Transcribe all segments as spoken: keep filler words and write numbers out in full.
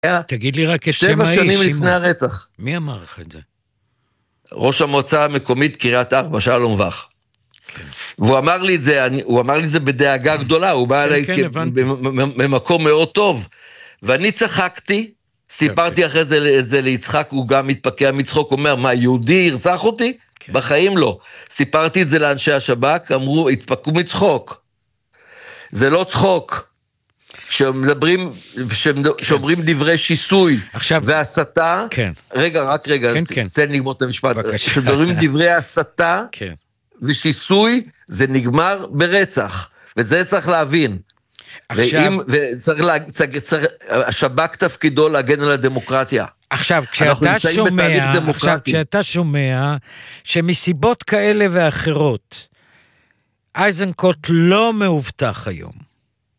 תגיד לי רק את שם שבע האיש. שנים לפני הרצח. מי אמר לך את זה? ראש המועצה המקומית קריית ארבע, שלום וך. כן. והוא אמר לי את זה, אני, הוא אמר לי את זה בדאגה גדולה, הוא בא אליי כן, הבנתי. במקום מאוד טוב, ואני צחקתי, סיפרתי אחרי זה, זה ליצחק, הוא גם מתפקע מצחוק, הוא אומר, מה, יהודי ירצח אותי? כן. בחיים לא. סיפרתי את זה לאנשי השב"כ, אמרו, התפקעו מצחוק. זה לא צחוק. שמדברים, שאומרים דברי שיסוי והסתה, רגע, רק רגע, תן לגמור את המשפט, שמדברים דברי הסתה ושיסוי, זה נגמר ברצח, וזה צריך להבין. השב"כ תפקידו להגן על הדמוקרטיה. עכשיו, כשאתה שומע, עכשיו, כשאתה שומע שמסיבות כאלה ואחרות, איזנקוט לא מאובטח היום,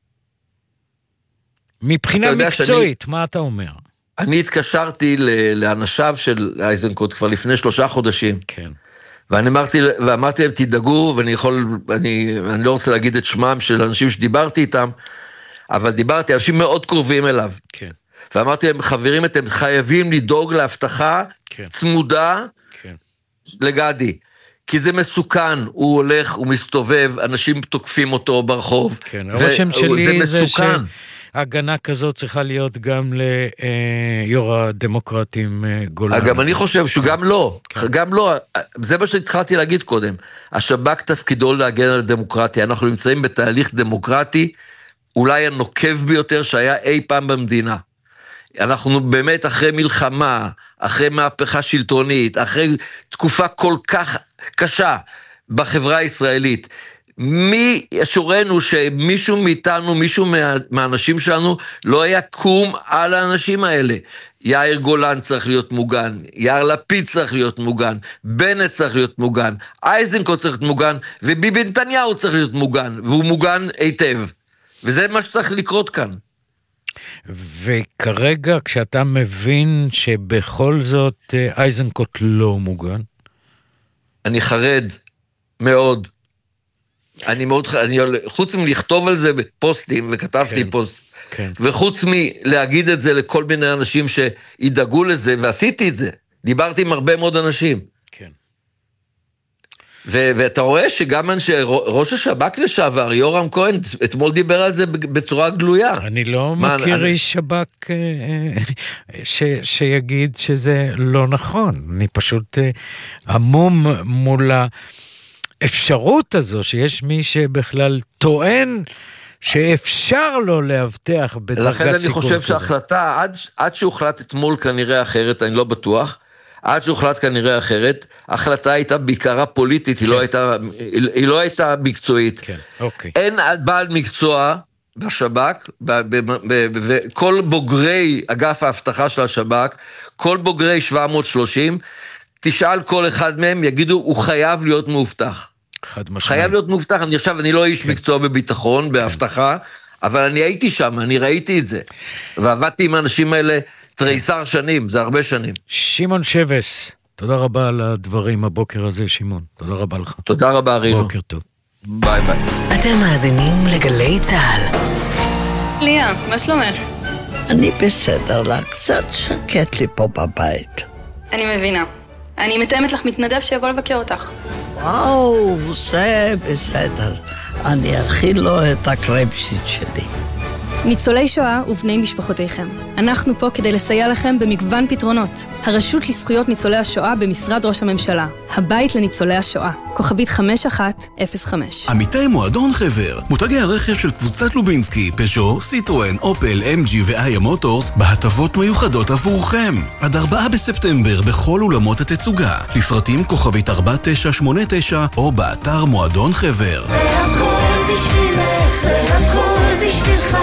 מבחינה מקצועית, מה אתה אומר? אני התקשרתי לאנשיו של איזנקוט כבר לפני שלושה חודשים. כן. ואני אמרתי, ואמרתי להם, תדאגו, ואני יכול, אני, אני לא רוצה להגיד את שמם של אנשים שדיברתי איתם, אבל דיברתי, אנשים מאוד קרובים אליו. כן. ואמרתי להם, חברים, אתם חייבים לדאוג להבטחה כן. צמודה כן. לגדי. כי זה מסוכן, הוא הולך, הוא מסתובב, אנשים תוקפים אותו ברחוב. כן, הרושם שלי זה ש... הגנה כזאת צריכה להיות גם ליו"ר הדמוקרטים גולן. גם אני חושב שגם לא, גם לא, זה מה שהתחלתי להגיד קודם, השב"כ תפקידו להגן על הדמוקרטיה, אנחנו נמצאים בתהליך דמוקרטי, אולי הנוקב ביותר שהיה אי פעם במדינה. אנחנו באמת אחרי מלחמה, אחרי מהפכה שלטונית, אחרי תקופה כל כך קשה בחברה הישראלית, מי ישורנו שמישהו מאיתנו, מישהו מה, מהאנשים שלנו לא יקום על האנשים האלה. יאיר גולן צריך להיות מוגן, יאיר לפיד צריך להיות מוגן, בנט צריך להיות מוגן, איזנקוט צריך להיות מוגן, וביבי נתניהו צריך להיות מוגן, והוא מוגן היטב. וזה מה שצריך לקרות כאן. וכרגע כשאתה מבין שבכל זאת איזנקוט לא מוגן? אני חרד מאוד. אני מאוד, אני, חוץ מלכתוב על זה בפוסטים, וכתבתי כן, פוסט, כן. וחוץ מלהגיד את זה לכל מיני אנשים שידאגו לזה, ועשיתי את זה, דיברתי עם הרבה מאוד אנשים. כן. ו- ואתה רואה שגם אנשי, ראש השב"כ לשעבר, יורם כהן, אתמול דיבר על זה בצורה גלויה. אני לא מה, מכיר אני... איש שב"כ ש- שיגיד שזה לא נכון, אני פשוט עמום מול ה... אפשרות הזו שיש מי שבכלל טוען שאפשר לו להבטח בדרגת סיכון. לכן אני חושב שההחלטה, עד, עד שהוחלט אתמול כנראה אחרת, אני לא בטוח, עד שהוחלט כנראה אחרת, ההחלטה הייתה בעיקרה פוליטית, כן. היא, לא הייתה, היא לא הייתה מקצועית. כן, אוקיי. אין בעל מקצוע בשב"כ, וכל בוגרי אגף ההבטחה של השב"כ, כל בוגרי שבע מאות ושלושים, תשאל כל אחד מהם, יגידו, הוא חייב להיות מאובטח. חייב להיות מאובטח, אני עכשיו, אני לא איש מקצוע בביטחון, בהבטחה, אבל אני הייתי שם, אני ראיתי את זה, ועבדתי עם האנשים האלה תריסר שנים, זה הרבה שנים. שמעון שבס, תודה רבה על הדברים הבוקר הזה, שמעון, תודה רבה לך. תודה רבה, רינו. בוקר טוב. ביי ביי. אתם מאזינים לגלי צהל. ליה, מה שלומך? אני בסדר, לה קצת שקט לי פה בבית. אני מבינה. אני מתאמת לך מתנדב שיבוא לבקר אותך. וואו, זה בסדר. אני אכיל לו את הקרפשיט שלי. ניצולי שואה ובני משפחותיכם. אנחנו פה כדי לסייע לכם במגוון פתרונות. הרשות לזכויות ניצולי השואה במשרד ראש הממשלה. הבית לניצולי השואה. כוכבית חמש אחת אפס חמש. עמיתי מועדון חבר. מותגי הרכב של קבוצת לובינסקי, פז'ו, סיטרואן, אופל, אם ג'י ואיה מוטורס בהטבות מיוחדות עבורכם. עד ארבעה בספטמבר בכל אולמות התצוגה. לפרטים כוכבית ארבע תשע שמונה תשע או באתר מועדון חבר. זה הכל בשבילך, זה הכל בשבילך.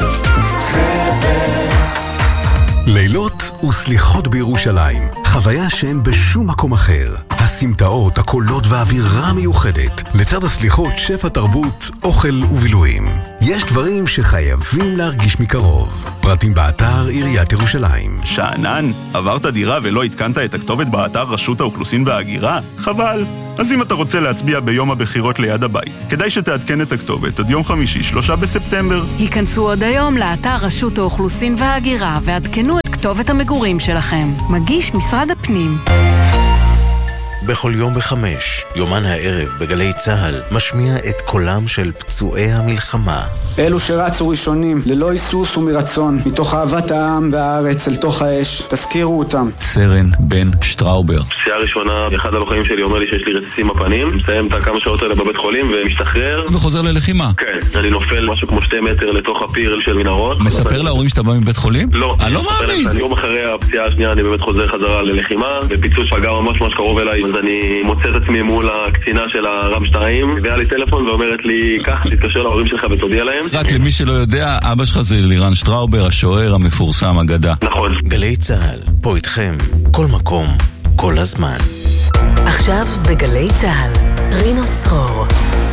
לילות וסליחות בירושלים, חוויה שאין בשום מקום אחר. הסמטאות, הקולות והאווירה המיוחדת, לצד הסליחות שפע תרבות, אוכל ובילויים. יש דברים שחייבים להרגיש מקרוב. פרטים באתר עיריית ירושלים. שענן, עברת דירה ולא התקנת את הכתובת באתר רשות האוכלוסין וההגירה? חבל. אז אם אתה רוצה להצביע ביום הבחירות ליד הבית, כדאי שתעדכן את הכתובת עד יום חמישי, שלושה בספטמבר. היכנסו עוד היום לאתר רשות האוכלוסין וההגירה ועדכנו את כתובת המגורים שלכם. מגיש משרד הפנים. בכל יום בחמש, יומן הערב בגלי צהל, משמיע את קולם של פצועי המלחמה. אלו שרצו ראשונים, ללא היסוס ומרצון, מתוך אהבת העם והארץ אל תוך האש, תזכירו אותם. סרן בן שטראובר. פציעה ראשונה, אחד הלוחמים שלי אומר לי שיש לי רסיסים בפנים, מסיים את כמה שעות האלה בבית חולים ומשתחרר. וחוזר ללחימה. כן, אני נופל משהו כמו שתי מטר לתוך הפיר של מנהרות. מספר להורים שאתה בא מבית חולים? לא. אני לא מאמין. יום אחרי הפציעה השנייה אני באמת חוזר חזרה ללחימה, ופיצוץ פגע ממש ממש קרוב אליי, אז אני מוצא את עצמי מול הקצינה של הרם שתיים, והיה לי טלפון ואומרת לי, כך, תתקשר להורים שלך ותודיע להם. רק למי שלא יודע, אבא שלך זה לירן שטראובר, השוער המפורסם אגדה. נכון. גלי צהל, פה איתכם, כל מקום, כל הזמן. עכשיו בגלי צהל, רינו צרור.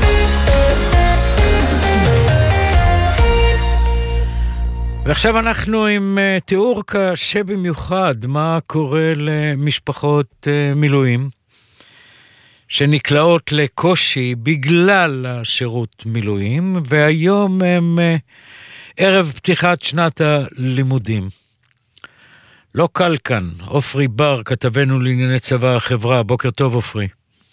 ועכשיו אנחנו עם uh, תיאור קשה במיוחד, מה קורה למשפחות uh, מילואים, שנקלעות לקושי בגלל השירות מילואים, והיום הם uh, ערב פתיחת שנת הלימודים. לא קל כאן, אופרי בר, כתבנו לענייני צבא החברה, בוקר טוב אופרי.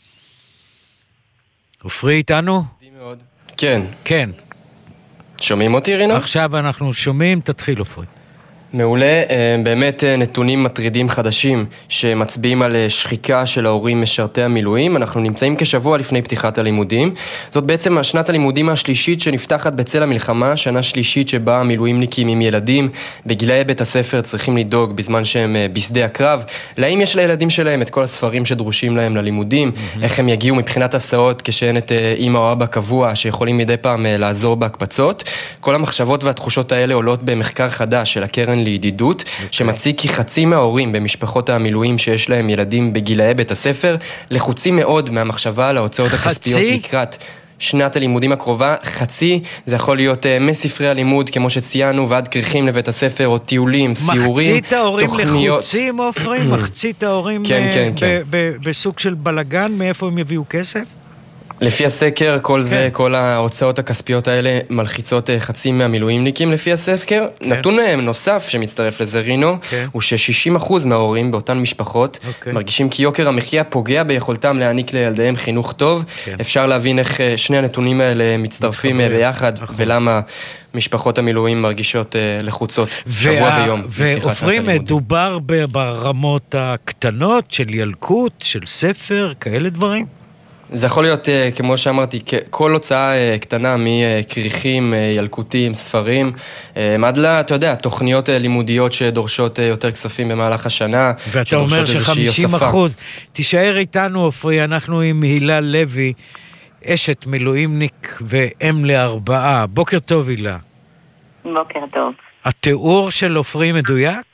אופרי איתנו? מאוד. כן. כן. שומעים אותי רינו? עכשיו אנחנו שומעים, תתחיל אופרי. מעולה, באמת נתונים מטרידים חדשים שמצביעים על שחיקה של ההורים משרתי המילואים. אנחנו נמצאים כשבוע לפני פתיחת הלימודים. זאת בעצם השנת הלימודים השלישית שנפתחת בצל המלחמה, שנה שלישית שבה המילואימניקים עם ילדים בגילאי בית הספר צריכים לדאוג בזמן שהם בשדה הקרב. להאם יש לילדים שלהם את כל הספרים שדרושים להם ללימודים, mm-hmm. איך הם יגיעו מבחינת הסעות כשאין את אמא או אבא קבוע שיכולים מדי פעם לעזור בהקפצות. כל המחשבות והתחושות האלה עולות במחקר חדש של הקרן לידידות, okay. שמציג כי חצי מההורים במשפחות המילואים שיש להם ילדים בגילאי בית הספר, לחוצים מאוד מהמחשבה על ההוצאות הכספיות לקראת שנת הלימודים הקרובה. חצי, זה יכול להיות uh, מספרי הלימוד, כמו שציינו, ועד כריכים לבית הספר, או טיולים, סיורים, מחצית ההורים תוכניות. לחוצים, אופרים? מחצית ההורים כן, כן, כן. בסוג של בלגן, מאיפה הם יביאו כסף? לפי הסקר, כל זה, כל ההוצאות הכספיות האלה מלחיצות חצי מהמילואימניקים לפי הסקר. נתון נוסף שמצטרף לזה רינו, הוא ש-שישים אחוז מההורים באותן משפחות מרגישים כי יוקר המחיה פוגע ביכולתם להעניק לילדיהם חינוך טוב. אפשר להבין איך שני הנתונים האלה מצטרפים ביחד, ולמה משפחות המילואים מרגישות לחוצות שבוע ויום. ואופרים, מדובר ברמות הקטנות של ילקוט, של ספר, כאלה דברים? זה יכול להיות, כמו שאמרתי, כל הוצאה קטנה מקריכים, ילקוטים, ספרים, עד לה, אתה יודע, תוכניות לימודיות שדורשות יותר כספים במהלך השנה. ואתה אומר ש-חמישים אחוז. תישאר איתנו, אופרי, אנחנו עם הילה לוי, אשת מילואימניק ואם לארבעה. בוקר טוב, הילה. בוקר טוב. התיאור של אופרי מדויק?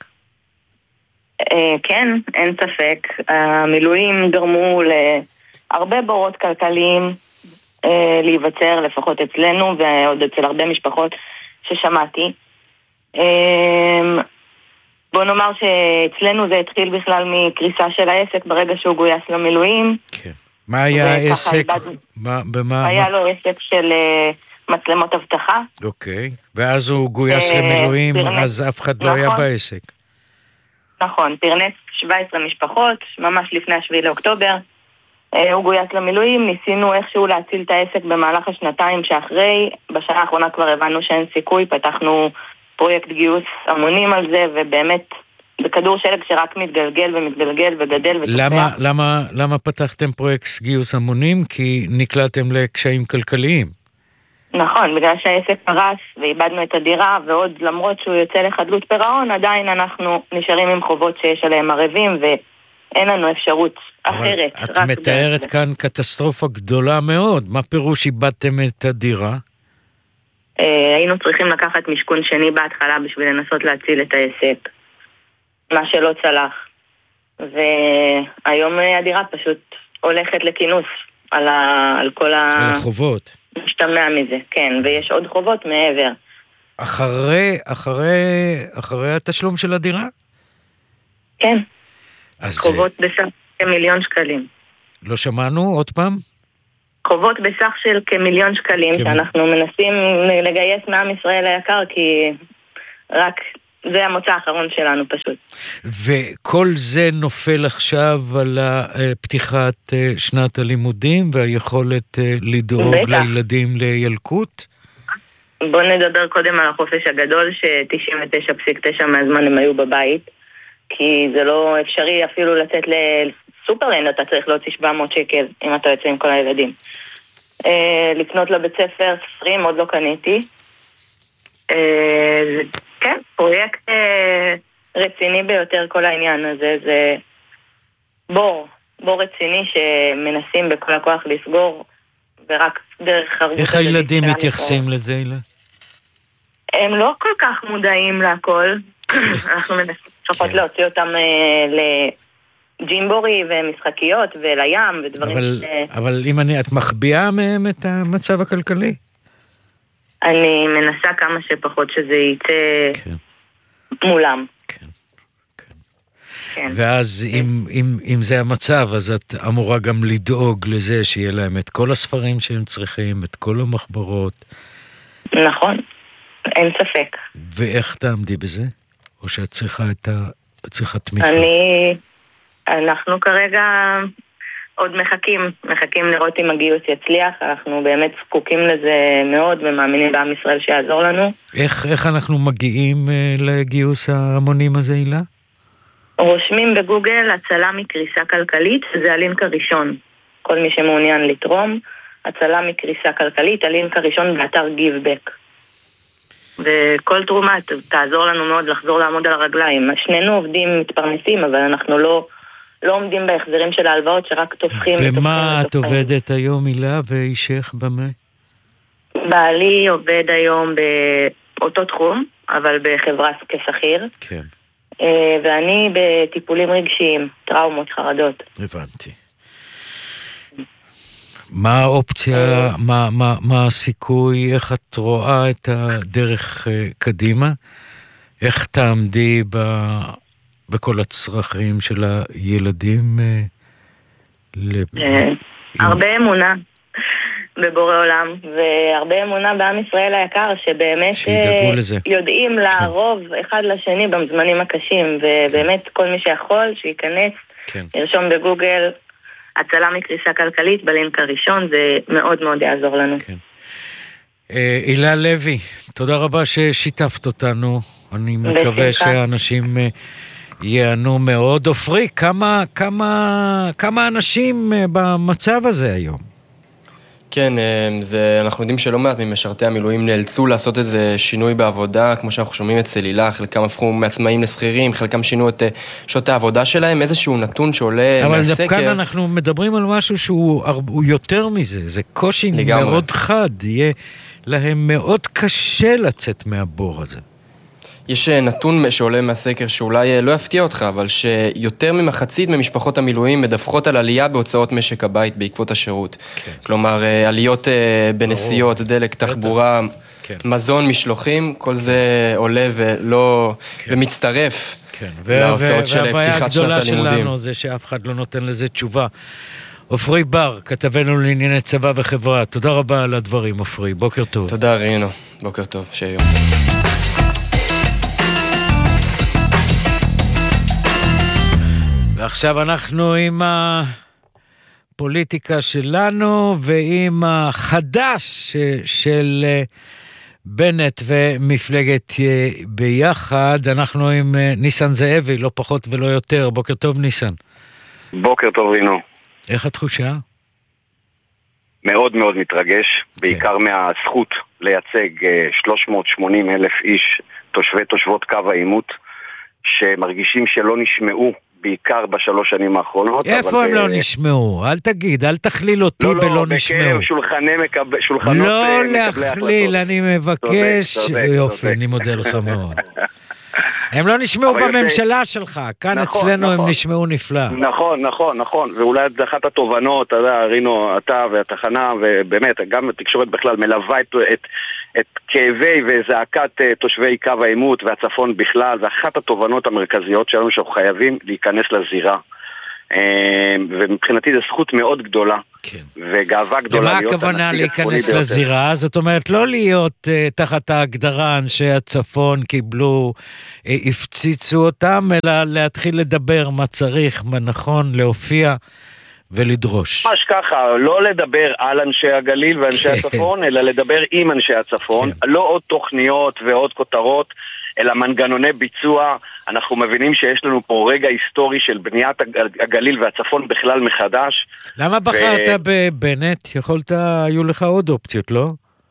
כן, אין ספק. המילואים גרמו ל... הרבה בורות כלכליים אה, להיווצר, לפחות אצלנו, ועוד אצל הרבה משפחות ששמעתי. אה, בוא נאמר שאצלנו זה התחיל בכלל מקריסה של העסק ברגע שהוא גויס למילואים. כן. מה היה העסק? מה, במה, היה מה? לו עסק של אה, מצלמות אבטחה. אוקיי. ואז הוא גויס אה, למילואים, פרנס, אז אף אחד לא נכון. היה בעסק. נכון, פרנס שבע עשרה משפחות, ממש לפני השביעי לאוקטובר. הוא גויס למילואים, ניסינו איכשהו להציל את העסק במהלך השנתיים שאחרי, בשנה האחרונה כבר הבנו שאין סיכוי, פתחנו פרויקט גיוס המונים על זה, ובאמת זה כדור שלג שרק מתגלגל ומתגלגל וגדל ותופע. למה, למה, למה פתחתם פרויקט גיוס המונים? כי נקלעתם לקשיים כלכליים. נכון, בגלל שהעסק פרס ואיבדנו את הדירה, ועוד למרות שהוא יוצא לחדלות פירעון, עדיין אנחנו נשארים עם חובות שיש עליהם ערבים ו... אין לנו אפשרות אחרת. את מתארת בעצם. כאן קטסטרופה גדולה מאוד. מה פירוש איבדתם את הדירה? אה, היינו צריכים לקחת משכון שני בהתחלה בשביל לנסות להציל את העסק. מה שלא צלח. והיום הדירה פשוט הולכת לכינוס על, ה... על כל ה... על החובות. משתמע מזה, כן. ויש עוד חובות מעבר. אחרי, אחרי, אחרי התשלום של הדירה? כן. אז חובות בסך מיליון שקלים. לא שמענו עוד פעם? חובות בסך של כמיליון שקלים, כן. שאנחנו מנסים לגייס מעם ישראל היקר, כי רק זה המוצא האחרון שלנו פשוט. וכל זה נופל עכשיו על פתיחת שנת הלימודים, והיכולת לדאוג בטח. לילדים לילקוט? בוא נדבר קודם על החופש הגדול, ש-תשעים ותשע נקודה תשע מהזמן הם היו בבית, כי זה לא אפשרי אפילו לצאת לסופרלנד, אתה צריך להוציא שבע מאות שקל אם אתה יוצא עם כל הילדים. לקנות לבית ספר ספרים עוד לא קניתי. כן, פרויקט רציני ביותר כל העניין הזה, זה בור, בור רציני שמנסים בכל הכוח לסגור, ורק דרך הרבה... איך הילדים מתייחסים לזה, אילה? הם לא כל כך מודעים להכל. אנחנו מנסים לפחות להוציא אותם לג'ימבורי ומשחקיות ולים ודברים... אבל אם אני, את מחביאה מהם את המצב הכלכלי? אני מנסה כמה שפחות שזה יצא מולם. כן. ואז אם, אם, אם זה המצב, אז את אמורה גם לדאוג לזה שיהיה להם את כל הספרים שהם צריכים, את כל המחברות. נכון, אין ספק. ואיך תעמדי בזה? או שאת צריכה את ה... צריכה תמיכה? אני... אנחנו כרגע עוד מחכים, מחכים לראות אם הגיוס יצליח, אנחנו באמת זקוקים לזה מאוד ומאמינים בעם ישראל שיעזור לנו. איך, איך אנחנו מגיעים uh, לגיוס ההמונים הזה, אילה? רושמים בגוגל הצלה מקריסה כלכלית, זה הלינק הראשון. כל מי שמעוניין לתרום, הצלה מקריסה כלכלית, הלינק הראשון באתר גיבבק. וכל תרומה תעזור לנו מאוד לחזור לעמוד על הרגליים. שנינו עובדים, מתפרנסים, אבל אנחנו לא, לא עומדים בהחזרים של ההלוואות שרק תופחים. במה את עובדת היום, אילה, ואישך במה? בעלי עובד היום באותו תחום, אבל בחברה כשכיר. כן. ואני בטיפולים רגשיים, טראומות, חרדות. הבנתי. מה האופציה, מה, מה, מה הסיכוי, איך את רואה את הדרך קדימה? איך תעמדי ב, בכל הצרכים של הילדים? הרבה אמונה בבורא עולם, והרבה אמונה בעם ישראל היקר, שבאמת יודעים לערוב אחד לשני בזמנים הקשים, ובאמת כל מי שיכול שייכנס, ירשום בגוגל הצלה מקריסה כלכלית בלינק הראשון, זה מאוד מאוד יעזור לנו. אילה לוי, תודה רבה ששיתפת אותנו, אני מקווה שאנשים יענו מאוד. עופרי, כמה, כמה, כמה אנשים במצב הזה היום? כן, זה, אנחנו יודעים שלא מעט ממשרתי המילואים נאלצו לעשות איזה שינוי בעבודה, כמו שאנחנו שומעים אצל הילה, חלקם הפכו מעצמאים לסחירים, חלקם שינו את שעות העבודה שלהם, איזשהו נתון שעולה אבל מהסקר. אבל כאן אנחנו מדברים על משהו שהוא יותר מזה, זה קושי לגמרי. מאוד חד, יהיה להם מאוד קשה לצאת מהבור הזה. יש נתון שעולה מהסקר שאולי לא יפתיע אותך, אבל שיותר ממחצית ממשפחות המילואים מדווחות על עלייה בהוצאות משק הבית בעקבות השירות. כן. כלומר, עליות בנסיעות, דלק, תחבורה, כן. מזון, משלוחים, כל זה עולה ולא, כן. ומצטרף כן. להוצאות של פתיחת שנת הלימודים. והבעיה הגדולה שלנו זה שאף אחד לא נותן לזה תשובה. עופרי בר, כתבנו לענייני צבא וחברה, תודה רבה על הדברים, עופרי, בוקר טוב. תודה, רינו, בוקר טוב, שיום. ועכשיו אנחנו עם הפוליטיקה שלנו ועם החדש של בנט ומפלגת ביחד. אנחנו עם ניסן זאבי, לא פחות ולא יותר. בוקר טוב ניסן. בוקר טוב רינו. איך התחושה? מאוד מאוד מתרגש, בעיקר מהזכות לייצג שלוש מאות ושמונים אלף איש, תושבי תושבות קו העימות, שמרגישים שלא נשמעו בעיקר בשלוש שנים האחרונות. איפה הם לא נשמעו? אל תגיד, אל תכליל אותי בלא נשמעו. לא, לא, בקרב שולחנות לא להכליל, אני מבקש. יופי, אני מודה לך מאוד. הם לא נשמעו בממשלה שלך, כאן אצלנו הם נשמעו נפלא. נכון, נכון, נכון, ואולי אחת התובנות, אתה יודע, רינו, אתה והתחנה, ובאמת, גם התקשורת בכלל מלווה את, את, את כאבי וזעקת תושבי קו העימות והצפון בכלל, זה אחת התובנות המרכזיות שלנו שאנחנו חייבים להיכנס לזירה ומבחינתי זו זכות מאוד גדולה, כן. וגאווה גדולה. למה הכוונה להיכנס לזירה? זאת אומרת, לא להיות uh, תחת ההגדרה אנשי הצפון קיבלו, uh, הפציצו אותם, אלא להתחיל לדבר מה צריך, מה נכון, להופיע ולדרוש. ממש ככה, לא לדבר על אנשי הגליל ואנשי הצפון, אלא לדבר עם אנשי הצפון, לא עוד תוכניות ועוד כותרות, אלא מנגנוני ביצוע. אנחנו מבינים שיש לנו פה רגע היסטורי של בניית הגליל והצפון בכלל מחדש. למה בחרת ו... בבנט? יכולת, היו לך עוד אופציות, לא?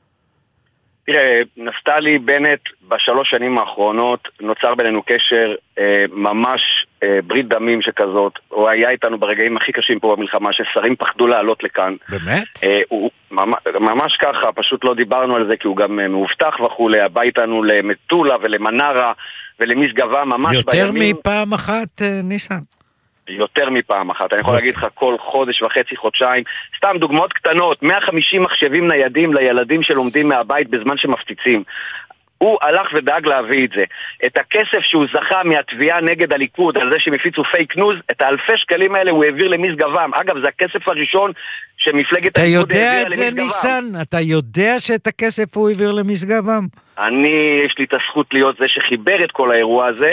תראה, נפתלי בנט בשלוש שנים האחרונות נוצר בינינו קשר אה, ממש אה, ברית דמים שכזאת. הוא היה איתנו ברגעים הכי קשים פה במלחמה, ששרים פחדו לעלות לכאן. באמת? אה, הוא, ממש, ממש ככה, פשוט לא דיברנו על זה כי הוא גם אה, מאובטח וכולי, הבא איתנו למטולה ולמנרה ולמשגבה ממש יותר בימים. יותר מפעם אחת, אה, ניסן? יותר מפעם אחת, אני יכול להגיד לך כל חודש וחצי, חודשיים, סתם דוגמאות קטנות, מאה וחמישים מחשבים ניידים לילדים שלומדים מהבית בזמן שמפציצים. הוא הלך ודאג להביא את זה. את הכסף שהוא זכה מהתביעה נגד הליכוד על זה שהם הפיצו פייק ניוז, את האלפי שקלים האלה הוא העביר למשגבם. אגב, זה הכסף הראשון שמפלגת הליכוד העבירה למשגבם. אתה יודע את זה, ניסן? אתה יודע שאת הכסף הוא העביר למשגבם? אני, יש לי את הזכות להיות זה שחיבר את כל האירוע הזה,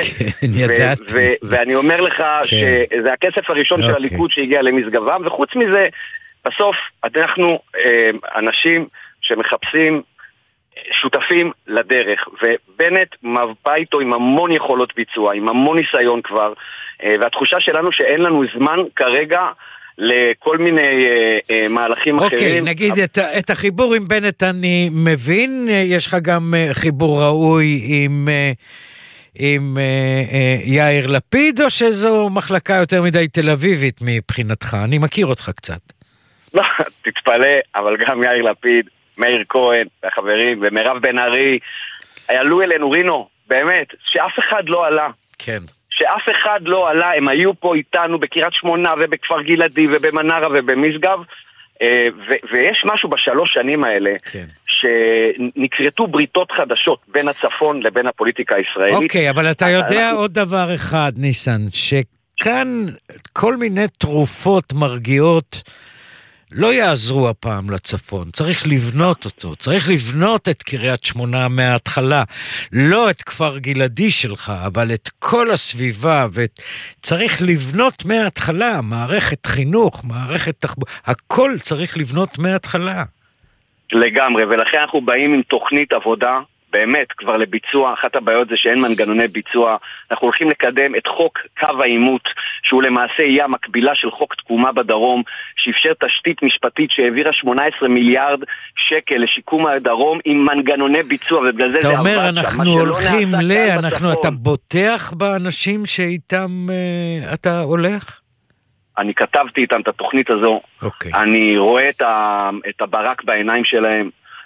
ואני אומר לך שזה הכסף הראשון של הליכוד שהגיע למשגבם, וחוץ מזה, בסוף אנחנו אנשים שמחפשים שותפים לדרך, ובנט מבפה איתו עם המון יכולות ביצוע, עם המון ניסיון כבר, והתחושה שלנו שאין לנו זמן כרגע לכל מיני אה, אה, מהלכים okay, אחרים. אוקיי, נגיד אבל... את, את החיבור עם בנט אני מבין, יש לך גם חיבור ראוי עם, עם אה, אה, יאיר לפיד, או שזו מחלקה יותר מדי תל אביבית מבחינתך? אני מכיר אותך קצת. לא, תתפלא, אבל גם יאיר לפיד, מאיר כהן, החברים, ומרב בן ארי, עלו אלינו, רינו, באמת, שאף אחד לא עלה. כן. שאף אחד לא עלה, הם היו פה איתנו בקירת שמונה ובכפר גלעדי ובמנרה ובמשגב, ו- ויש משהו בשלוש שנים האלה, כן. שנקרתו בריתות חדשות בין הצפון לבין הפוליטיקה הישראלית. אוקיי, אבל אתה יודע אנחנו... עוד דבר אחד, ניסן, שכאן כל מיני תרופות מרגיעות, לא יעזרו הפעם לצפון, צריך לבנות אותו, צריך לבנות את קריית שמונה מההתחלה, לא את כפר גלעדי שלך, אבל את כל הסביבה, וצריך לבנות מההתחלה, מערכת חינוך, מערכת תחבורה, הכל צריך לבנות מההתחלה. לגמרי, ולכן אנחנו באים עם תוכנית עבודה, באמת כבר לביצוע. אחת הבעיות זה שאין מנגנוני ביצוע. אנחנו הולכים לקדם את חוק קו העימות, שהוא למעשה יהיה המקבילה של חוק תקומה בדרום, שאפשר תשתית משפטית שהעבירה שמונה עשרה מיליארד שקל לשיקום הדרום עם מנגנוני ביצוע, ובגלל זה אתה זה אומר, עבד אנחנו הולכים ל... אנחנו, אתה בוטח באנשים שאיתם uh, אתה הולך? אני כתבתי איתם את התוכנית הזו. Okay. אני רואה את, ה... את הברק בעיניים שלהם,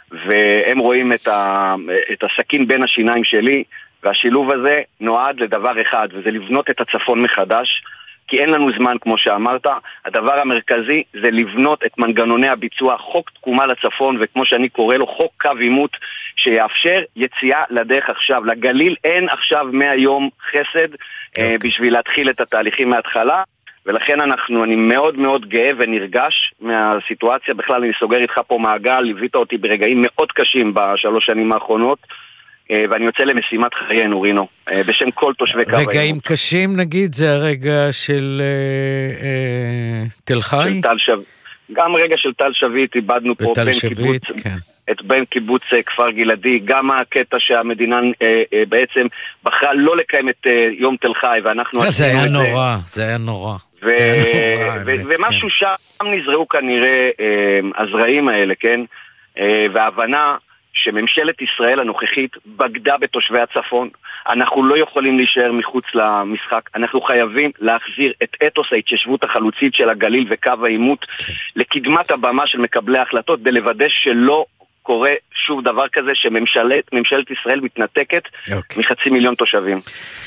והם רואים את, ה, את הסכין בין השיניים שלי, והשילוב הזה נועד לדבר אחד, וזה לבנות את הצפון מחדש, כי אין לנו זמן כמו שאמרת. הדבר המרכזי זה לבנות את מנגנוני הביצוע, חוק תקומה לצפון, וכמו שאני קורא לו, חוק קו עימות, שיאפשר יציאה לדרך עכשיו. לגליל אין עכשיו מהיום חסד okay. אה, בשביל להתחיל את התהליכים מההתחלה, ולכן אנחנו, אני מאוד מאוד גאה ונרגש מהסיטואציה. בכלל אני סוגר איתך פה מעגל, ליווית אותי ברגעים מאוד קשים בשלוש שנים האחרונות, ואני יוצא למשימת חיינו, רינו, בשם כל תושבי קו. רגעים קשים נגיד, זה הרגע של אה, אה, תל חי? של תל שב... גם רגע של תל שביט, איבדנו פה בין שביט, קיבוץ, כן. את בין קיבוץ כפר גלעדי, גם הקטע שהמדינה אה, אה, בעצם בחרה לא לקיים את אה, יום תל חי, ואנחנו... זה היה נורא, זה היה נורא. ו... ו... ומשהו שם נזרעו כנראה אה, הזרעים האלה, כן? אה, וההבנה שממשלת ישראל הנוכחית בגדה בתושבי הצפון. אנחנו לא יכולים להישאר מחוץ למשחק. אנחנו חייבים להחזיר את אתוס ההתיישבות החלוצית של הגליל וקו העימות לקדמת הבמה של מקבלי ההחלטות, בלוודא שלא קורה שוב דבר כזה שממשלת ממשלת ישראל מתנתקת okay. מחצי מיליון תושבים.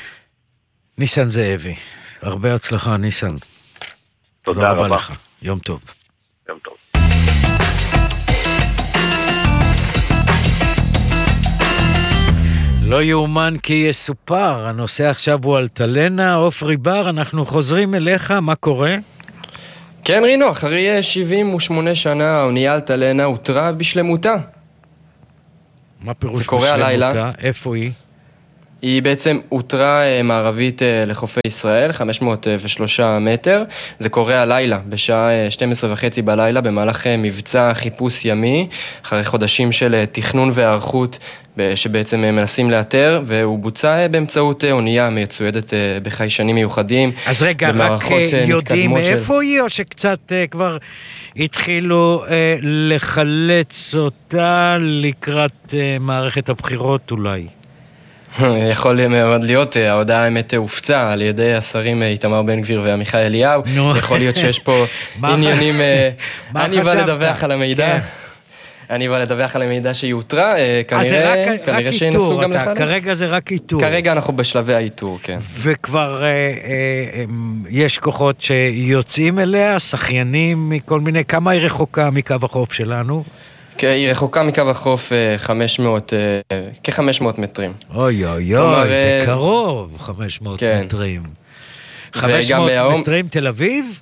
ניסן זאבי, הרבה הצלחה ניסן. תודה, תודה רבה. רבה לך. יום טוב. יום טוב. לא יאומן כי יסופר, הנושא עכשיו הוא אלטלנה, עופרי בר, אנחנו חוזרים אליך, מה קורה? כן רינו, אחרי שבעים ושמונה שנה האונייה אלטלנה הותרה בשלמותה. מה פירוש בשלמותה? איפה היא? היא בעצם הותרה מערבית לחופי ישראל, חמש מאות ושלושה מטר. זה קורה הלילה, בשעה שתים עשרה וחצי בלילה, במהלך מבצע חיפוש ימי, אחרי חודשים של תכנון והערכות שבעצם מנסים לאתר, והוא בוצע באמצעות אונייה מצוידת בחיישנים מיוחדים. אז רגע, רק יודעים איפה היא, או שקצת כבר התחילו לחלץ אותה לקראת מערכת הבחירות אולי? יכול מאוד להיות, ההודעה האמת הופצה על ידי השרים איתמר בן גביר ועמיחי אליהו, יכול להיות שיש פה עניינים, אני בא לדווח על המידע, אני בא לדווח על המידע שיותרה, כנראה שינסו גם לחלץ. כרגע זה רק איתור. כרגע אנחנו בשלבי האיתור, כן. וכבר יש כוחות שיוצאים אליה, שחיינים מכל מיני, כמה היא רחוקה מקו החוף שלנו? היא רחוקה מקו החוף חמש מאות, כ-חמש מאות מטרים. אוי אוי אוי, זה קרוב, חמש מאות מטרים. חמש מאות מטרים תל אביב?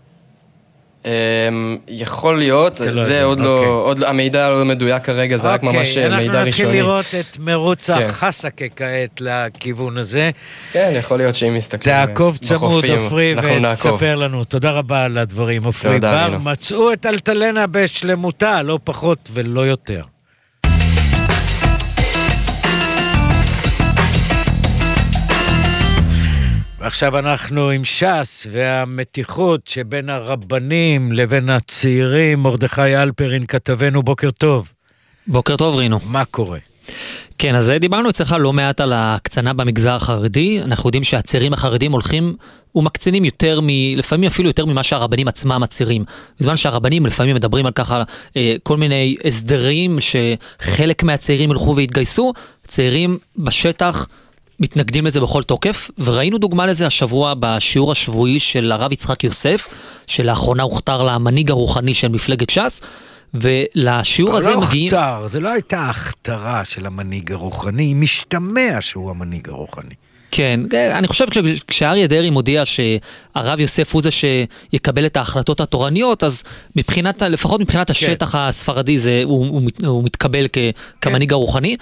יכול להיות, זה עוד לא, המידע לא מדויק כרגע, זה רק ממש מידע ראשוני. אנחנו נתחיל לראות את מרוץ החסקה כעת לכיוון הזה. כן, יכול להיות שאם מסתכלים בחופים, תעקוב צמוד, עופרי, ותספר לנו. תודה רבה על הדברים, עופרי בר. מצאו את אלטלנה בשלמותה, לא פחות ולא יותר. ועכשיו אנחנו עם ש"ס והמתיחות שבין הרבנים לבין הצעירים. מרדכי אלפרין כתבנו, בוקר טוב. בוקר טוב רינו. מה קורה? כן, אז דיברנו אצלך לא מעט על הקצנה במגזר החרדי. אנחנו יודעים שהצעירים החרדים הולכים ומקצינים יותר, מ, לפעמים אפילו יותר ממה שהרבנים עצמם מצהירים. בזמן שהרבנים לפעמים מדברים על ככה אה, כל מיני הסדרים שחלק מהצעירים הלכו והתגייסו, צעירים בשטח מתנגדים לזה בכל תוקף, וראינו דוגמה לזה השבוע בשיעור השבועי של הרב יצחק יוסף, שלאחרונה הוכתר למנהיג הרוחני של מפלגת ש"ס, ולשיעור הזה לא מגיעים... הוכתר, זה לא הייתה הכתרה של המנהיג הרוחני, משתמע שהוא המנהיג הרוחני. כן, אני חושב כשאריה דרעי מודיע שהרב יוסף הוא זה שיקבל את ההחלטות התורניות, אז מבחינת, לפחות מבחינת השטח הספרדי זה, הוא, הוא, הוא מתקבל כ, כמנהיג הרוחני,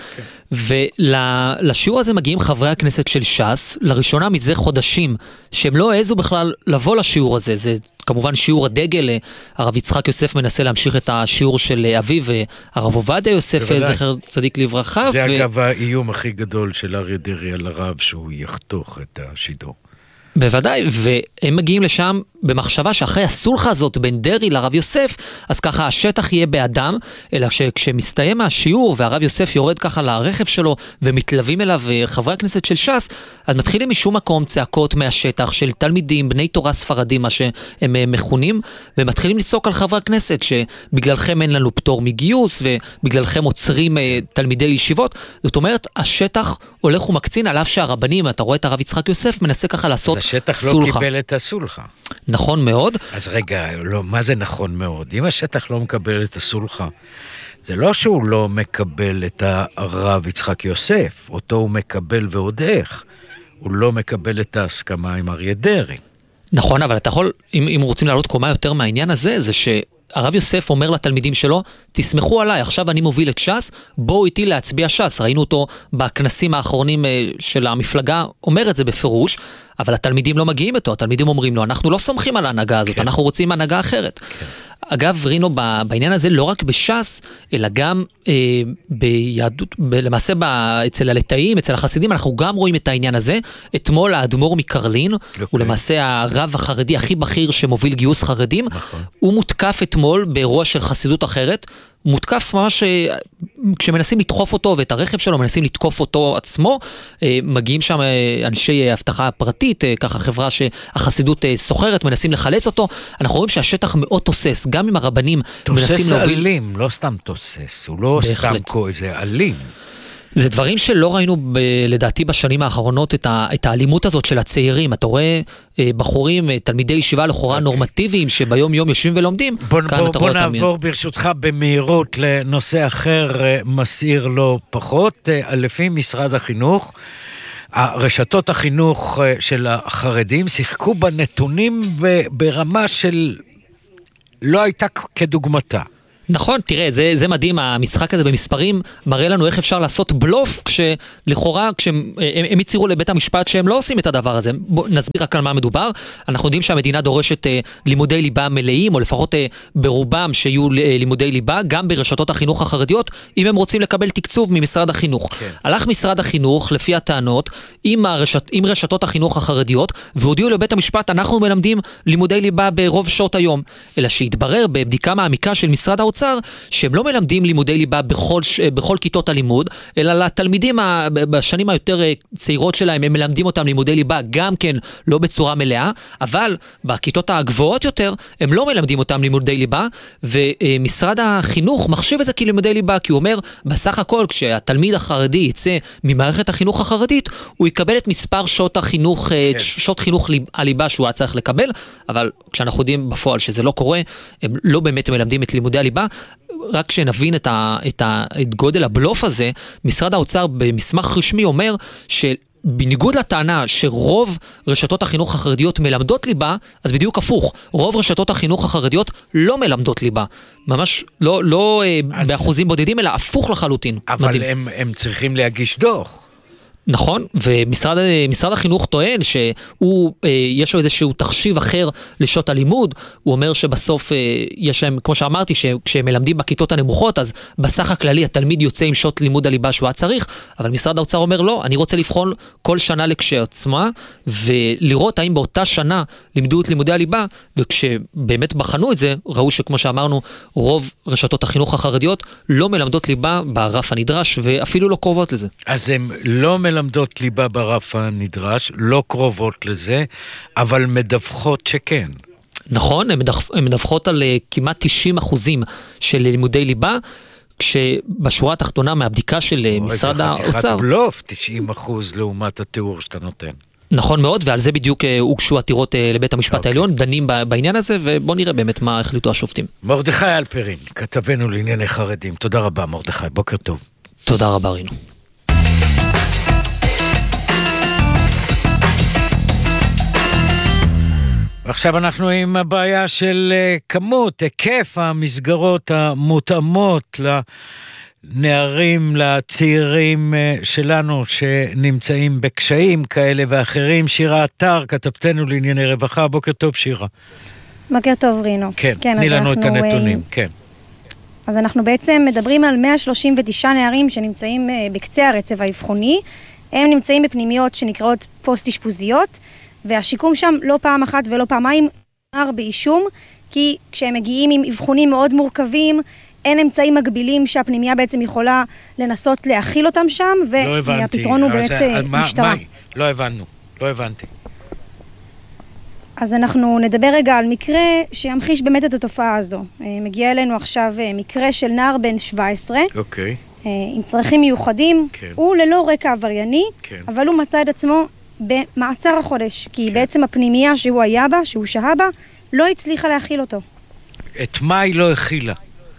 ולשיעור הזה מגיעים חברי הכנסת של ש"ס, לראשונה מזה חודשים, שהם לא העזו בכלל לבוא לשיעור הזה, זה כמובן שיעור הדגל, הרב יצחק יוסף מנסה להמשיך את השיעור של אביו, הרב עובדיה יוסף, זכר צדיק לברכה. זה ו... אגב האיום הכי גדול של אריה דרעי על הרב, שהוא יחתוך את השידור. בוודאי, והם מגיעים לשם במחשבה שאחרי הסולחה הזאת בין דרעי לרב יוסף, אז ככה השטח יהיה באדם, אלא שכשמסתיים השיעור והרב יוסף יורד ככה לרכב שלו ומתלווים אליו חברי הכנסת של ש"ס, אז מתחילים משום מקום צעקות מהשטח של תלמידים, בני תורה ספרדים, מה שהם מכונים, ומתחילים לצעוק על חברי הכנסת שבגללכם אין לנו פטור מגיוס, ובגללכם עוצרים תלמידי ישיבות. זאת אומרת, השטח הולך ומקצין על אף שהרבנים, אתה רואה את הרב יצחק יוסף, מנסה ככה לעשות סולחה. אז השטח לא קיבל את הסולחה. נכון מאוד. אז רגע, לא, מה זה נכון מאוד? אם השטח לא מקבל את הסולחה, זה לא שהוא לא מקבל את הרב יצחק יוסף, אותו הוא מקבל ועוד איך. הוא לא מקבל את ההסכמה עם אריה דרעי. נכון, אבל אתה יכול, אם, אם רוצים לעלות קומה יותר מהעניין הזה, זה שהרב יוסף אומר לתלמידים שלו, תסמכו עליי, עכשיו אני מוביל את ש"ס, בואו איתי להצביע ש"ס. ראינו אותו בכנסים האחרונים של המפלגה, אומר את זה בפירוש, אבל התלמידים לא מגיעים איתו, התלמידים אומרים לו, אנחנו לא סומכים על ההנהגה הזאת, כן. אנחנו רוצים הנהגה אחרת. כן. אגב, רינו, בעניין הזה, לא רק בש"ס, אלא גם אה, ביהדות, ב, למעשה ב, אצל הליטאים, אצל החסידים, אנחנו גם רואים את העניין הזה. אתמול האדמו"ר מקרלין, okay. הוא למעשה הרב החרדי הכי בכיר שמוביל גיוס חרדים, נכון. הוא מותקף אתמול באירוע של חסידות אחרת, מותקף ממש, כשמנסים לדחוף אותו ואת הרכב שלו, מנסים לתקוף אותו עצמו, מגיעים שם אנשי הבטחה פרטית, ככה חברה שהחסידות סוחרת, מנסים לחלץ אותו. אנחנו רואים שהשטח מאוד תוסס, גם אם הרבנים מנסים להוביל... תוסס אלים, לא סתם תוסס, הוא לא בהחלט. סתם כה, זה אלים. זה דברים שלא ראינו ב, לדעתי בשנים האחרונות את, ה, את האלימות הזאת של הצעירים. אתה רואה אה, בחורים, אה, תלמידי ישיבה לכאורה okay. נורמטיביים שביום יום יושבים ולומדים. בוא, בוא, בוא נעבור מי... ברשותך במהירות לנושא אחר אה, מסעיר לא פחות. אה, לפי משרד החינוך, הרשתות החינוך אה, של החרדים שיחקו בנתונים ב, ברמה של לא הייתה כדוגמתה. נכון, תראה, זה, זה מדהים, המשחק הזה במספרים מראה לנו איך אפשר לעשות בלוף, כשלכאורה, כשהם הם יצירו לבית המשפט שהם לא עושים את הדבר הזה. בוא נסביר רק על מה מדובר. אנחנו יודעים שהמדינה דורשת אה, לימודי ליבה מלאים, או לפחות אה, ברובם שיהיו אה, לימודי ליבה, גם ברשתות החינוך החרדיות, אם הם רוצים לקבל תקצוב ממשרד החינוך. כן. הלך משרד החינוך, לפי הטענות, עם, הרשת, עם רשתות החינוך החרדיות, והודיעו לבית המשפט, אנחנו מלמדים לימודי ליבה ברוב שעות היום. אלא שהתברר בבדיקה מעמיקה של משרד האוצר, שהם לא מלמדים לימודי ליבה בכל, בכל כיתות הלימוד, אלא לתלמידים בשנים היותר צעירות שלהם, הם מלמדים אותם לימודי ליבה, גם כן לא בצורה מלאה, אבל בכיתות הגבוהות יותר, הם לא מלמדים אותם לימודי ליבה, ומשרד החינוך מחשיב את זה כלימודי ליבה, כי הוא אומר, בסך הכל, כשהתלמיד החרדי יצא ממערכת החינוך החרדית, הוא יקבל את מספר שעות החינוך, כן. שעות חינוך הליבה שהוא היה צריך לקבל, אבל כשאנחנו יודעים בפועל שזה לא קורה, הם לא באמת מלמדים את לימודי הליבה. רק שנבין את, ה, את, ה, את גודל הבלוף הזה, משרד האוצר במסמך רשמי אומר שבניגוד לטענה שרוב רשתות החינוך החרדיות מלמדות ליבה, אז בדיוק הפוך, רוב רשתות החינוך החרדיות לא מלמדות ליבה. ממש לא, לא אז... באחוזים בודדים, אלא הפוך לחלוטין. אבל הם, הם צריכים להגיש דוח. נכון, ומשרד משרד החינוך טוען שהוא, יש לו איזשהו תחשיב אחר לשעות הלימוד, הוא אומר שבסוף יש להם, כמו שאמרתי, שכשהם מלמדים בכיתות הנמוכות, אז בסך הכללי התלמיד יוצא עם שעות לימוד הליבה שהוא צריך, אבל משרד האוצר אומר לא, אני רוצה לבחון כל שנה כשעצמה, ולראות האם באותה שנה לימדו את לימודי הליבה, וכשבאמת בחנו את זה, ראו שכמו שאמרנו, רוב רשתות החינוך החרדיות לא מלמדות ליבה ברף הנדרש, ואפילו לא קרובות לזה. אז הם לא מלמדים למדות ליבה ברף הנדרש, לא קרובות לזה, אבל מדווחות שכן. נכון, הן מדווחות על כמעט תשעים אחוזים של לימודי ליבה, כשבשורה התחתונה מהבדיקה של משרד האוצר... זה חתיכת בלוף, תשעים אחוז לעומת התיאור שאתה נותן. נכון מאוד, ועל זה בדיוק הוגשו עתירות לבית המשפט העליון, דנים בעניין הזה, ובוא נראה באמת מה החליטו השופטים. מרדכי אלפרין, כתבנו לענייני חרדים. תודה רבה, מרדכי, בוקר טוב. תודה רבה, רינו. עכשיו אנחנו עם הבעיה של כמות, היקף המסגרות המותאמות לנערים, לצעירים שלנו שנמצאים בקשיים כאלה ואחרים. שירה אתר, כתבתנו לענייני רווחה, בוקר טוב שירה. בוקר טוב רינו. כן, כן תני לנו את הנתונים, כן. אז אנחנו בעצם מדברים על מאה שלושים ותשעה נערים שנמצאים בקצה הרצף האבחוני, הם נמצאים בפנימיות שנקראות פוסט-אשפוזיות, והשיקום שם לא פעם אחת ולא פעמיים נער באישום, כי כשהם מגיעים עם אבחונים מאוד מורכבים, אין אמצעים מגבילים שהפנימיה בעצם יכולה לנסות להכיל אותם שם, והפתרון הוא בעצם משטרה. לא הבנו, לא הבנתי. אז אנחנו נדבר רגע על מקרה שימחיש באמת את התופעה הזו. מגיע אלינו עכשיו מקרה של נער בן שבע עשרה, אוקיי. עם צרכים מיוחדים, כן. הוא ללא רקע עברייני, כן. אבל הוא מצא את עצמו במעצר החודש, כי כן. בעצם הפנימייה שהוא היה בה, שהוא שהה בה, לא הצליחה להכיל אותו. את מה היא לא הכילה?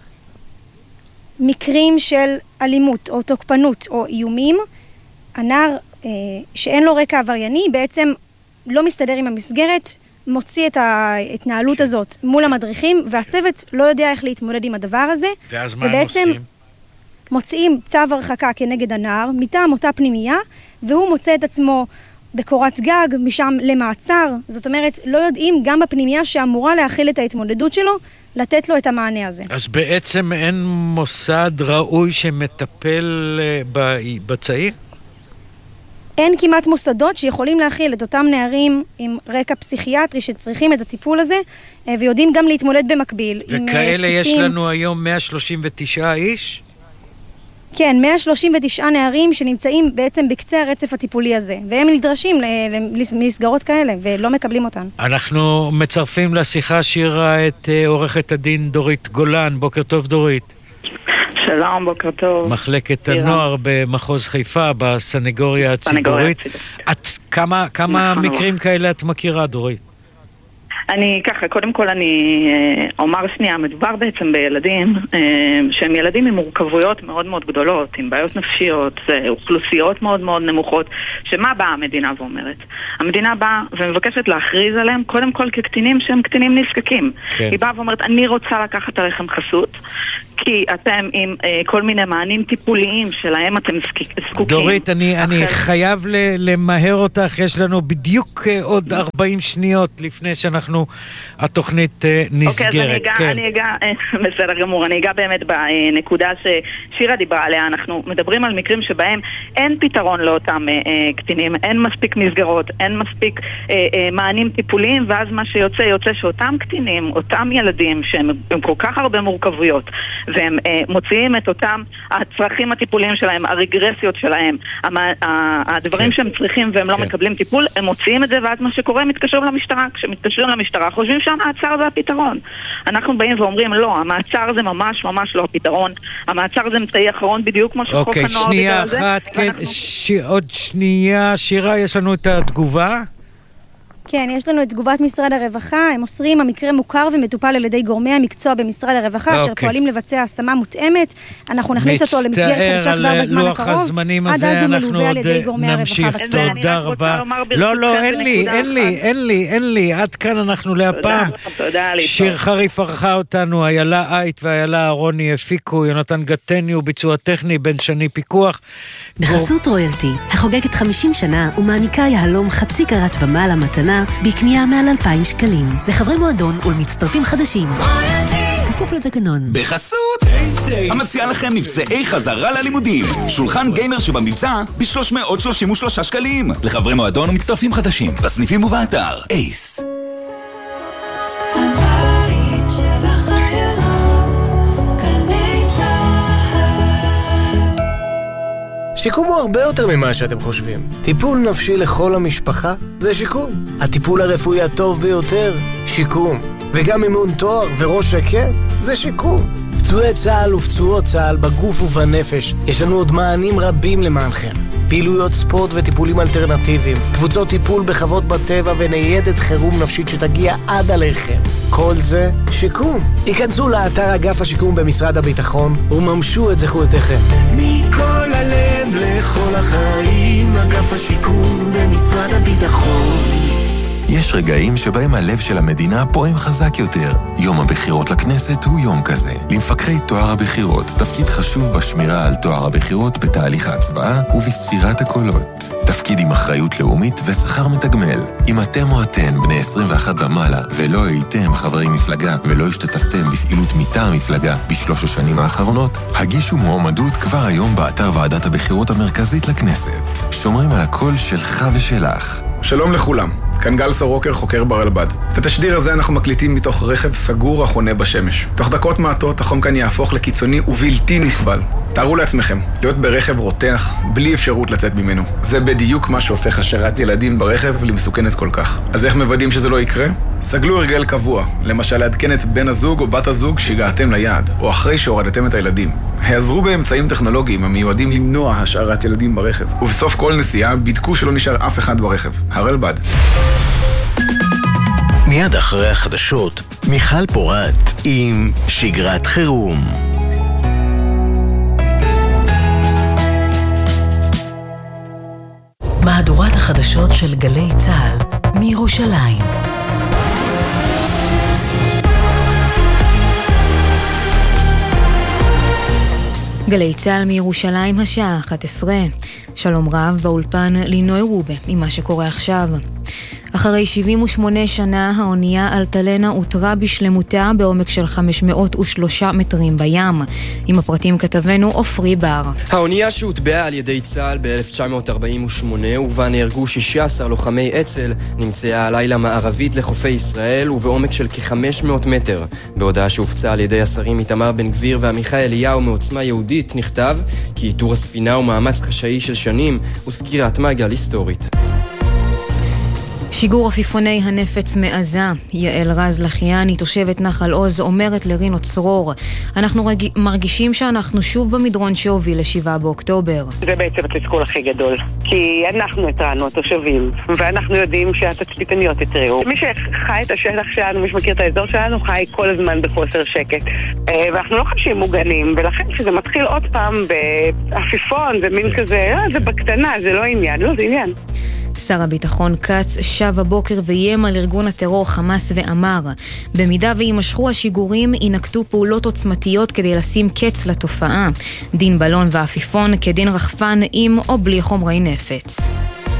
מקרים של אלימות או תוקפנות או איומים, הנער אה, שאין לו רקע עברייני בעצם לא מסתדר עם המסגרת, מוציא את ההתנהלות כן. הזאת מול המדריכים, והצוות לא יודע איך להתמודד עם הדבר הזה. ואז מה הם עושים? מוציאים צו הרחקה כנגד הנער, מטעם אותה פנימייה, והוא מוצא את עצמו בקורת גג, משם למעצר. זאת אומרת, לא יודעים גם בפנימייה שאמורה להכיל את ההתמודדות שלו, לתת לו את המענה הזה. אז בעצם אין מוסד ראוי שמטפל בצעיר? אין כמעט מוסדות שיכולים להכיל את אותם נערים עם רקע פסיכיאטרי שצריכים את הטיפול הזה, ויודעים גם להתמודד במקביל. וכאלה יש לנו היום מאה שלושים ותשעה איש? כן, מאה שלושים ותשעה נערים שנמצאים בעצם בקצה הרצף הטיפולי הזה, והם נדרשים למסגרות כאלה ולא מקבלים אותן. אנחנו מצרפים לשיחה שירה את עורכת הדין דורית גולן. בוקר טוב דורית. שלום, בוקר טוב. מחלקת הנוער במחוז חיפה, בסנגוריה הציבורית. את, כמה, כמה מקרים כאלה את מכירה, דורית? אני ככה, קודם כל אני אומר שנייה, מדובר בעצם בילדים שהם ילדים עם מורכבויות מאוד מאוד גדולות, עם בעיות נפשיות, אוכלוסיות מאוד מאוד נמוכות, שמה באה המדינה ואומרת? המדינה באה ומבקשת להכריז עליהם קודם כל כקטינים שהם קטינים נזקקים. כן. היא באה ואומרת, אני רוצה לקחת עליכם חסות, כי אתם עם אה, כל מיני מענים טיפוליים שלהם אתם זקוקים. דורית, אני, אחר... אני חייב למהר אותך, יש לנו בדיוק אה, עוד ארבעים שניות לפני שאנחנו, התוכנית אה, נסגרת. אוקיי, אז אני אגע, כן. אני אגע, אה, בסדר גמור, אני אגע באמת בנקודה ששירה דיברה עליה, אנחנו מדברים על מקרים שבהם אין פתרון לאותם אה, אה, קטינים, אין מספיק מסגרות, אין מספיק אה, אה, מענים טיפוליים, ואז מה שיוצא, יוצא שאותם קטינים, אותם ילדים שהם עם כל כך הרבה מורכבויות, והם אה, מוציאים את אותם הצרכים הטיפוליים שלהם, הרגרסיות שלהם, המה, הדברים כן. שהם צריכים והם כן. לא מקבלים טיפול, הם מוציאים את זה, ואז מה שקורה, מתקשרים למשטרה. כשמתקשרים למשטרה, חושבים שהמעצר זה הפתרון. אנחנו באים ואומרים, לא, המעצר זה ממש ממש לא הפתרון. המעצר זה אמצעי אחרון, בדיוק כמו שחוק אוקיי, הנוער שנייה בגלל אחת, זה. כן, ואנחנו... ש... עוד שנייה, שירה, יש לנו את התגובה. כן, יש לנו את תגובת משרד הרווחה, הם אוסרים, המקרה מוכר ומטופל על ידי גורמי המקצוע במשרד הרווחה, אשר פועלים לבצע השמה מותאמת. אנחנו נכניס אותו למסגרת חדשה כבר בזמן הקרוב. עד אז הוא מלווה על ידי גורמי הרווחה. תודה רבה. לא, לא, אין לי, אין לי, אין לי, אין לי, עד כאן אנחנו להפעם. שיר חריף ערכה אותנו, איילה אייט ואיילה אהרוני הפיקו, יונתן גטניו, ביצוע טכני, בן שני פיקוח. בחסות רויאלטי, החוגגת חמישים שנה ומעניקה יהלום חצי קרת ומעלה מתנה בקנייה מעל אלפיים שקלים. לחברי מועדון ולמצטרפים חדשים. כפוף לתקנון. בחסות המציע לכם מבצעי חזרה ללימודים. שולחן גיימר שבמבצע ב-שלוש מאות שלושים ושלושה שקלים. לחברי מועדון ומצטרפים חדשים. בסניפים ובאתר. אייס. הבית של החיירות, גלי צהל. שיקום הוא הרבה יותר ממה שאתם חושבים. טיפול נפשי לכל המשפחה זה שיקום. הטיפול הרפואי הטוב ביותר, שיקום. וגם אימון תואר וראש שקט זה שיקום. פצועי צה"ל ופצועות צה"ל בגוף ובנפש, יש לנו עוד מענים רבים למענכם. פעילויות ספורט וטיפולים אלטרנטיביים, קבוצות טיפול בחוות בטבע וניידת חירום נפשית שתגיע עד עליכם. כל זה שיקום. היכנסו לאתר אגף השיקום במשרד הביטחון וממשו את זכויותיכם. מכל הלב לכל החיים, אגף השיקום במשרד הביטחון. יש רגעים שבהם הלב של המדינה פועם חזק יותר. יום הבחירות לכנסת הוא יום כזה. למפקחי תואר הבחירות, תפקיד חשוב בשמירה על תואר הבחירות בתהליך ההצבעה ובספירת הקולות. תפקיד עם אחריות לאומית ושכר מתגמל. אם אתם או אתן בני עשרים ואחת ומעלה ולא הייתם חברי מפלגה ולא השתתפתם בפעילות מטעם המפלגה בשלוש השנים האחרונות, הגישו מועמדות כבר היום באתר ועדת הבחירות המרכזית לכנסת. שומרים על הקול שלך ושלך. שלום לכולם, כאן גל סורוקר, חוקר ברלב"ד. את התשדיר הזה אנחנו מקליטים מתוך רכב סגור החונה בשמש. תוך דקות מעטות החום כאן יהפוך לקיצוני ובלתי נסבל. תארו לעצמכם, להיות ברכב רותח בלי אפשרות לצאת ממנו. זה בדיוק מה שהופך השארת ילדים ברכב למסוכנת כל כך. אז איך מוודאים שזה לא יקרה? סגלו הרגל קבוע, למשל לעדכן את בן הזוג או בת הזוג שהגעתם ליעד, או אחרי שהורדתם את הילדים. העזרו באמצעים טכנולוגיים המיועדים למנוע השארת ילדים ברכב. ובסוף כל נסיעה בדקו שלא נשאר אף אחד ברכב. הרלב"ד. מיד אחרי החדשות, מיכל פורט עם שגרת חירום. מהדורת החדשות של גלי צהל מירושלים. גלי צהל מירושלים, השעה אחת עשרה. שלום רב, באולפן לינוי רובה עם מה שקורה עכשיו. אחרי שבעים ושמונה שנה, האונייה אלטלנה הותרה בשלמותה בעומק של חמש מאות ושלושה מטרים בים. עם הפרטים כתבנו אופרי בר. האונייה שהוטבעה על ידי צה"ל ב-אלף תשע מאות ארבעים ושמונה ובה נהרגו שישה עשר לוחמי אצ"ל, נמצאה הלילה מערבית לחופי ישראל ובעומק של כ-חמש מאות מטר. בהודעה שהופצה על ידי השרים איתמר בן גביר ועמיחי אליהו מעוצמה יהודית נכתב כי איתור הספינה הוא מאמץ חשאי של שנים וסגירת מעגל היסטורית. שיגור עפיפוני הנפץ מעזה. יעל רז לחיאני, תושבת נחל עוז, אומרת לרינו צרור, אנחנו רג... מרגישים שאנחנו שוב במדרון שהוביל לשבעה באוקטובר. זה בעצם התסכול הכי גדול, כי אנחנו התרענו התושבים, ואנחנו יודעים שהתצפיתניות התריעו. מי שחי את השטח שלנו, מי שמכיר את האזור שלנו, חי כל הזמן בחוסר שקט. ואנחנו לא חשים מוגנים, ולכן כשזה מתחיל עוד פעם בעפיפון, זה מין כזה, לא, זה בקטנה, זה לא עניין, לא, זה עניין. שר הביטחון קץ שב הבוקר ויים על ארגון הטרור חמאס ואמר, במידה וימשכו השיגורים ינקטו פעולות עוצמתיות כדי לשים קץ לתופעה. דין בלון ואפיפון כדין רחפן עם או בלי חומרי נפץ.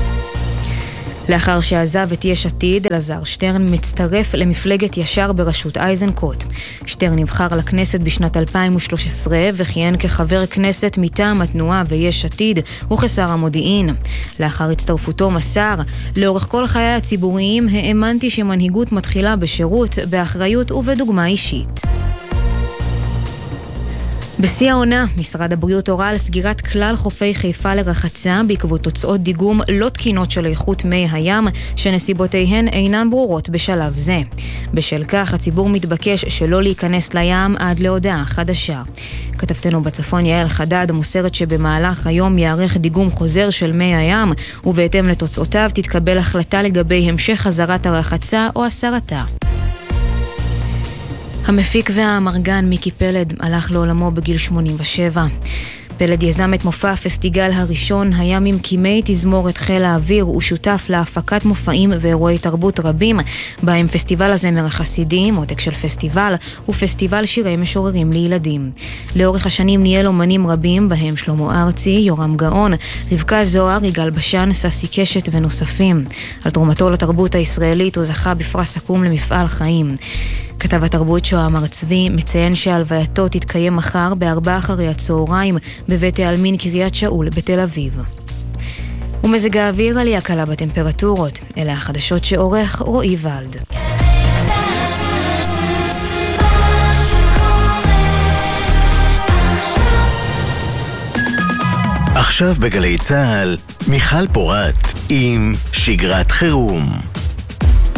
לאחר שעזב את יש עתיד, אלעזר שטרן מצטרף למפלגת ישר בראשות איזנקוט. שטרן נבחר לכנסת בשנת אלפיים ושלוש עשרה וכיהן כחבר כנסת מטעם התנועה ויש עתיד וכשר המודיעין. לאחר הצטרפותו מסר, לאורך כל חיי הציבוריים האמנתי שמנהיגות מתחילה בשירות, באחריות ובדוגמה אישית. בשיא העונה, משרד הבריאות הורה על סגירת כלל חופי חיפה לרחצה בעקבות תוצאות דיגום לא תקינות של איכות מי הים, שנסיבותיהן אינן ברורות בשלב זה. בשל כך, הציבור מתבקש שלא להיכנס לים עד להודעה חדשה. כתבתנו בצפון יעל חדד מוסרת שבמהלך היום יערך דיגום חוזר של מי הים, ובהתאם לתוצאותיו תתקבל החלטה לגבי המשך חזרת הרחצה או הסרתה. המפיק והאמרגן מיקי פלד הלך לעולמו בגיל שמונים ושבע. פלד יזם את מופע הפסטיגל הראשון, היה ממקימי תזמורת חיל האוויר, הוא שותף להפקת מופעים ואירועי תרבות רבים, בהם פסטיבל הזמר החסידי, מותק של פסטיבל, ופסטיבל שירי משוררים לילדים. לאורך השנים ניהל אומנים רבים, בהם שלמה ארצי, יורם גאון, רבקה זוהר, יגאל בשן, ססי קשת ונוספים. על תרומתו לתרבות הישראלית הוא זכה בפרס עקום למפעל חיים. כתב התרבות שוהם הר צבי מציין שהלווייתו תתקיים מחר בארבע אחרי הצהריים בבית העלמין קריית שאול בתל אביב. ומזג האוויר עלייה קלה בטמפרטורות. אלה החדשות שעורך רועי ולד. עכשיו בגלי צהל, מיכל פורט עם שגרת חירום.